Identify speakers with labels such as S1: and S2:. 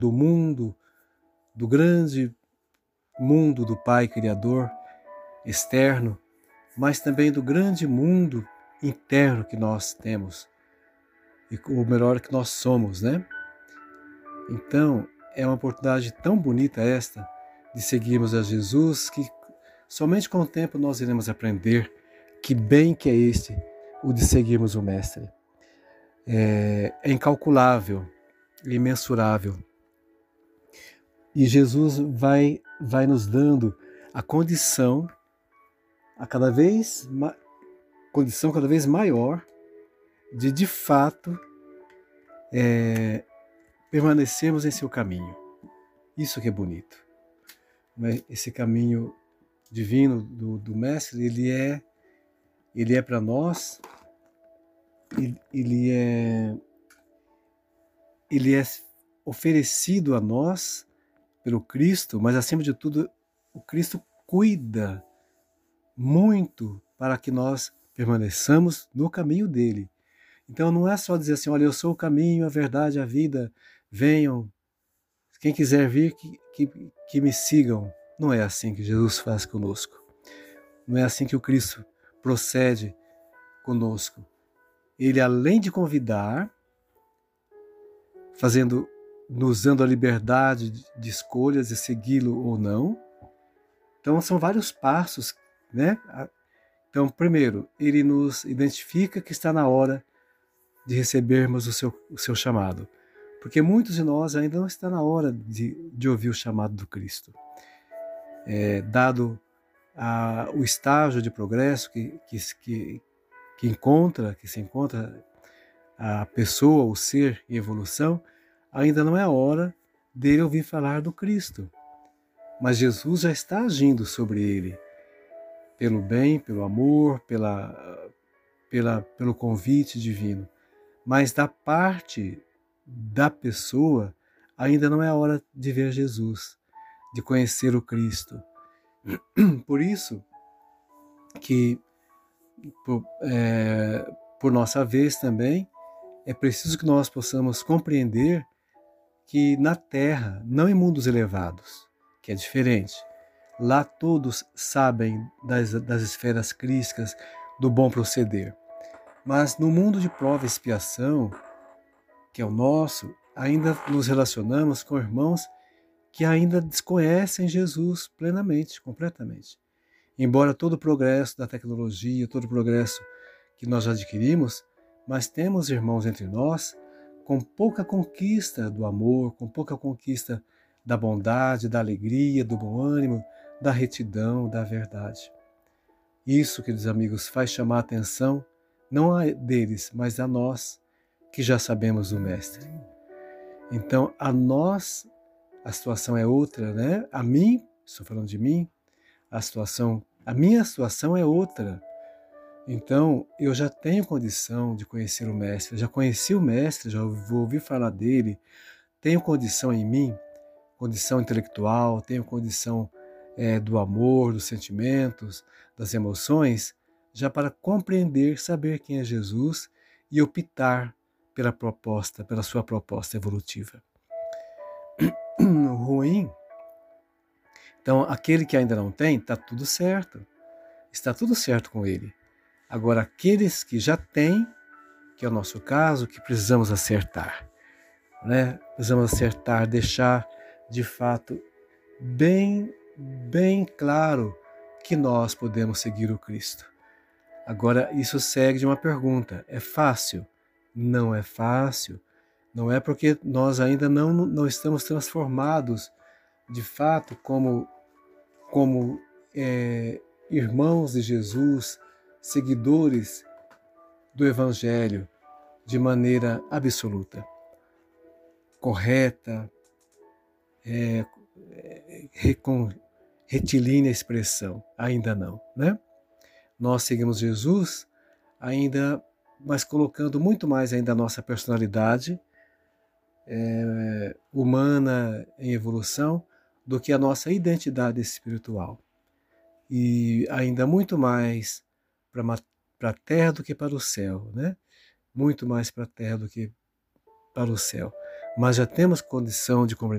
S1: do mundo, do grande mundo do Pai Criador externo, mas também do grande mundo interno que nós temos, e o melhor que nós somos, né? Então, é uma oportunidade tão bonita esta de seguirmos a Jesus, que somente com o tempo nós iremos aprender que bem que é este, o de seguirmos o Mestre. É incalculável, imensurável. E Jesus vai nos dando a condição cada vez maior de fato permanecermos em seu caminho. Isso que é bonito. Esse caminho divino do Mestre, ele é para nós, ele é oferecido a nós pelo Cristo, mas acima de tudo, o Cristo cuida muito para que nós permaneçamos no caminho dele. Então não é só dizer assim, olha, eu sou o caminho, a verdade, a vida, venham, quem quiser vir, que me sigam. Não é assim que Jesus faz conosco. Não é assim que o Cristo procede conosco. Ele, além de convidar, nos dando a liberdade de escolhas, de segui-lo ou não. Então são vários passos, né? Então, primeiro, ele nos identifica que está na hora de recebermos o seu chamado. Porque muitos de nós ainda não está na hora de ouvir o chamado do Cristo. Dado o estágio de progresso que se encontra a pessoa, o ser em evolução, ainda não é a hora dele ouvir falar do Cristo. Mas Jesus já está agindo sobre ele, pelo bem, pelo amor, pelo convite divino. Mas da parte da pessoa, ainda não é a hora de ver Jesus, de conhecer o Cristo. Por isso que, por nossa vez também, é preciso que nós possamos compreender que na Terra, não em mundos elevados, que é diferente, lá todos sabem das esferas crísticas, do bom proceder. Mas no mundo de prova e expiação, que é o nosso, ainda nos relacionamos com irmãos que ainda desconhecem Jesus plenamente, completamente. Embora todo o progresso da tecnologia, todo o progresso que nós adquirimos, mas temos irmãos entre nós com pouca conquista do amor, com pouca conquista da bondade, da alegria, do bom ânimo, da retidão, da verdade. Isso, queridos amigos, faz chamar a atenção não a deles, mas a nós, que já sabemos do Mestre. Então, a situação é outra, né? A mim, estou falando de mim, a minha situação é outra. Então, eu já tenho condição de conhecer o Mestre, já conheci o Mestre, já vou ouvir falar dele, tenho condição em mim, condição intelectual, tenho condição do amor, dos sentimentos, das emoções, já para compreender, saber quem é Jesus e optar pela sua proposta evolutiva. Ruim. Então, aquele que ainda não tem, está tudo certo com ele. Agora, aqueles que já têm, que é o nosso caso, que precisamos acertar, né? Precisamos acertar, deixar de fato bem claro que nós podemos seguir o Cristo. Agora, isso segue de uma pergunta: é fácil? Não é fácil. Não é porque nós ainda não estamos transformados de fato como irmãos de Jesus, seguidores do Evangelho, de maneira absoluta, correta, com retilínea expressão. Ainda não, né? Nós seguimos Jesus ainda, mas colocando muito mais ainda a nossa personalidade humana em evolução do que a nossa identidade espiritual. E ainda muito mais para a terra do que para o céu, né? Muito mais para a terra do que para o céu. mas já temos condição de compreender